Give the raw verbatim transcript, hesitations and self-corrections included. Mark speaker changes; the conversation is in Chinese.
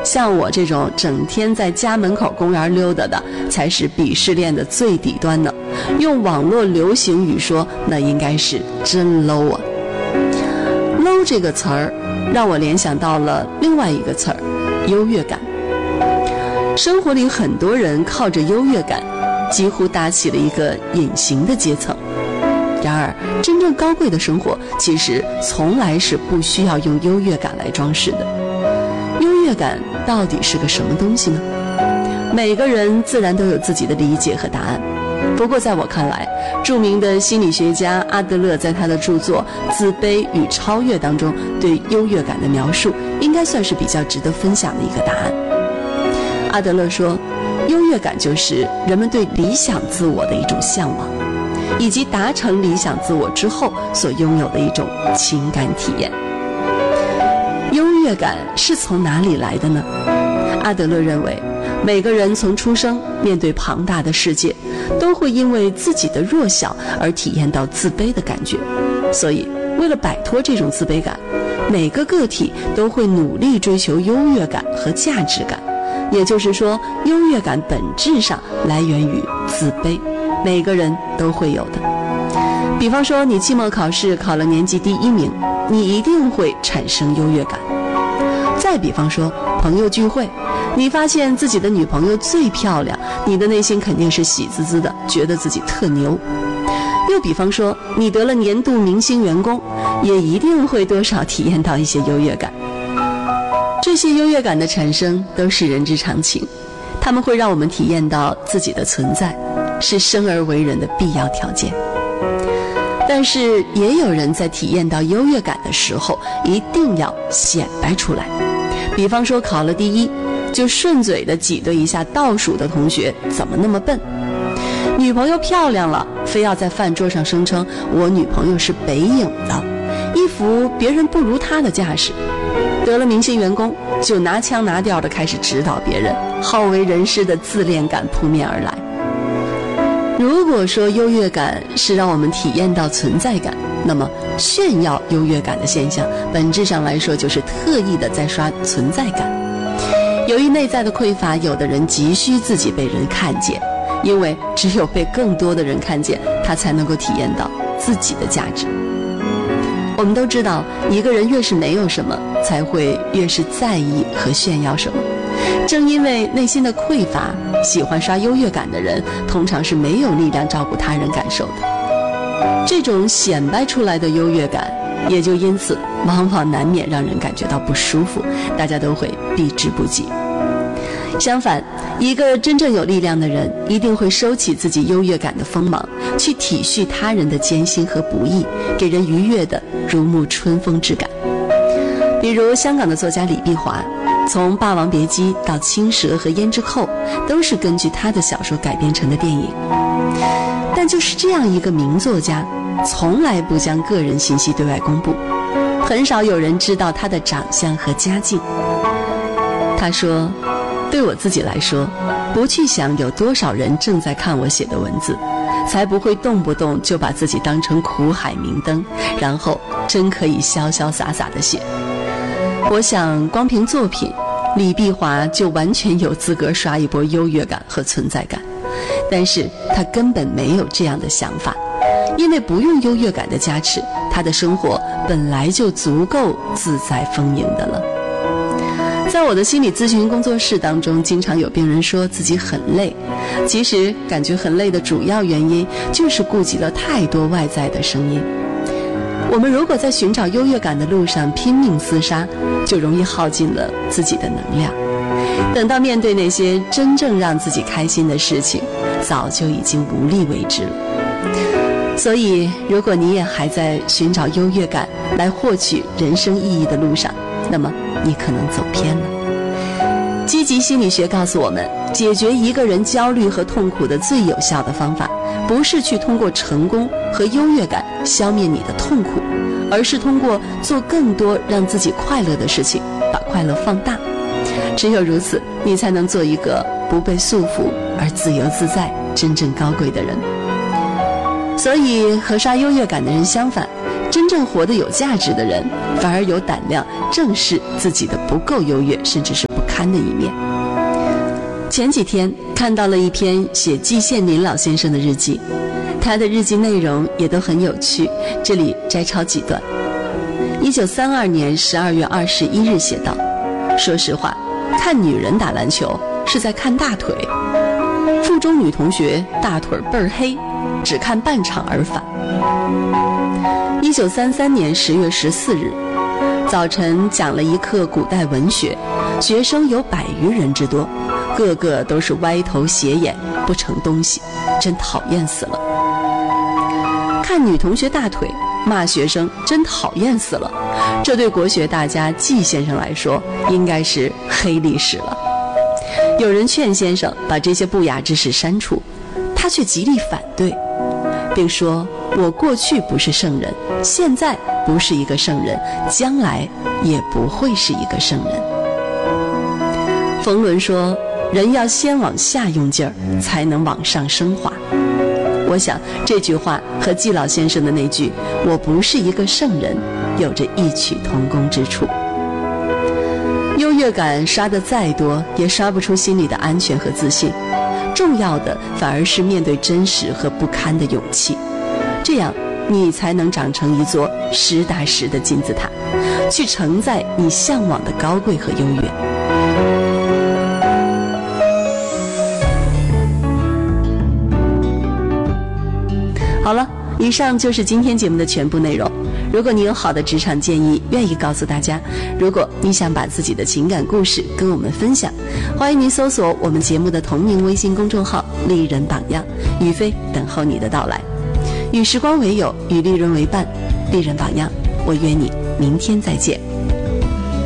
Speaker 1: 像我这种整天在家门口公园溜达的，才是鄙视链的最底端呢。用网络流行语说，那应该是真 low 啊。low 这个词儿让我联想到了另外一个词儿，优越感。生活里很多人靠着优越感几乎搭起了一个隐形的阶层。然而真正高贵的生活其实从来是不需要用优越感来装饰的。优越感到底是个什么东西呢？每个人自然都有自己的理解和答案。不过在我看来，著名的心理学家阿德勒在他的著作《自卑与超越》当中对优越感的描述，应该算是比较值得分享的一个答案。阿德勒说，优越感就是人们对理想自我的一种向往，以及达成理想自我之后所拥有的一种情感体验。优越感是从哪里来的呢？阿德勒认为，每个人从出生面对庞大的世界，都会因为自己的弱小而体验到自卑的感觉。所以为了摆脱这种自卑感，每个个体都会努力追求优越感和价值感。也就是说，优越感本质上来源于自卑，每个人都会有的。比方说，你期末考试考了年级第一名，你一定会产生优越感。再比方说，朋友聚会，你发现自己的女朋友最漂亮，你的内心肯定是喜滋滋的，觉得自己特牛。又比方说，你得了年度明星员工，也一定会多少体验到一些优越感。这些优越感的产生都是人之常情，它们会让我们体验到自己的存在，是生而为人的必要条件。但是也有人在体验到优越感的时候，一定要显摆出来。比方说考了第一，就顺嘴的挤兑一下倒数的同学怎么那么笨。女朋友漂亮了，非要在饭桌上声称我女朋友是北影的，一副别人不如她的架势。得了明星员工，就拿腔拿调的开始指导别人，好为人师的自恋感扑面而来。如果说优越感是让我们体验到存在感，那么炫耀优越感的现象本质上来说就是特意的在刷存在感。由于内在的匮乏，有的人急需自己被人看见，因为只有被更多的人看见，他才能够体验到自己的价值。我们都知道，一个人越是没有什么，才会越是在意和炫耀什么。正因为内心的匮乏，喜欢刷优越感的人通常是没有力量照顾他人感受的。这种显摆出来的优越感，也就因此往往难免让人感觉到不舒服，大家都会避之不及。相反，一个真正有力量的人一定会收起自己优越感的锋芒，去体恤他人的艰辛和不易，给人愉悦的如沐春风之感。比如香港的作家李碧华，从《霸王别姬》到《青蛇》和《胭脂扣》，都是根据他的小说改编成的电影。但就是这样一个名作家，从来不将个人信息对外公布，很少有人知道他的长相和家境。他说，对我自己来说，不去想有多少人正在看我写的文字，才不会动不动就把自己当成苦海明灯，然后真可以潇潇洒洒地写。我想光凭作品，李碧华就完全有资格刷一波优越感和存在感，但是他根本没有这样的想法，因为不用优越感的加持，他的生活本来就足够自在丰盈的了。在我的心理咨询工作室当中，经常有病人说自己很累，其实感觉很累的主要原因就是顾及了太多外在的声音。我们如果在寻找优越感的路上拼命厮杀，就容易耗尽了自己的能量，等到面对那些真正让自己开心的事情，早就已经无力为之了。所以如果你也还在寻找优越感来获取人生意义的路上，那么你可能走偏了。积极心理学告诉我们，解决一个人焦虑和痛苦的最有效的方法，不是去通过成功和优越感消灭你的痛苦，而是通过做更多让自己快乐的事情，把快乐放大。只有如此，你才能做一个不被束缚而自由自在、真正高贵的人。所以和刷优越感的人相反，真正活得有价值的人反而有胆量正视自己的不够优越，甚至是不堪堪的一面。前几天看到了一篇写季羡林老先生的日记，他的日记内容也都很有趣，这里摘抄几段。一九三二年十二月二十一日写道：说实话，看女人打篮球是在看大腿，附中女同学大腿倍儿黑，只看半场而返。一九三三年十月十四日，早晨讲了一课古代文学，学生有百余人之多，个个都是歪头斜眼，不成东西，真讨厌死了。看女同学大腿，骂学生，真讨厌死了。这对国学大家季先生来说，应该是黑历史了。有人劝先生把这些不雅之事删除，他却极力反对，并说：我过去不是圣人，现在不是一个圣人，将来也不会是一个圣人。冯仑说：人要先往下用劲儿，才能往上升华。我想这句话和季老先生的那句我不是一个圣人有着异曲同工之处。优越感刷得再多，也刷不出心里的安全和自信，重要的反而是面对真实和不堪的勇气，这样你才能长成一座实打实的金字塔，去承载你向往的高贵和优越。好了，以上就是今天节目的全部内容。如果你有好的职场建议，愿意告诉大家；如果你想把自己的情感故事跟我们分享，欢迎您搜索我们节目的同名微信公众号“丽人榜样”，宇飞等候你的到来。与时光为友，与丽人为伴，丽人榜样，我约你明天再见。